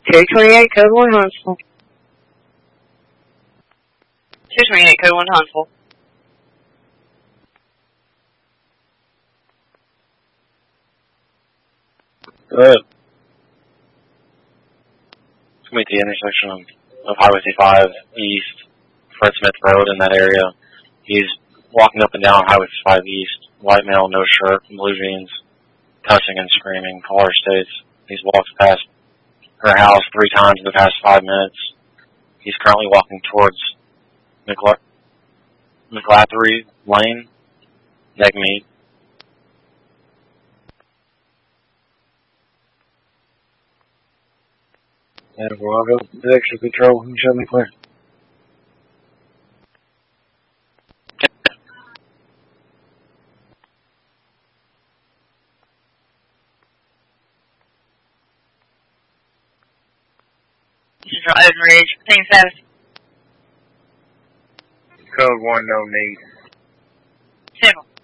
228, code 1, Huntsville. 228, code 1, Huntsville. Good. It's going to be at the intersection of Highway 55 East, Fred Smith Road in that area. He's walking up and down Highway 55 East, white male, no shirt, blue jeans, cussing and screaming, color states. He's walked past her house 3 times in the past 5 minutes. He's currently walking towards McLathery Lane, Neckmeat. And we'll go to the extra control and show me clear. Central Oden Ridge, thing status. Code 1, no need. Central.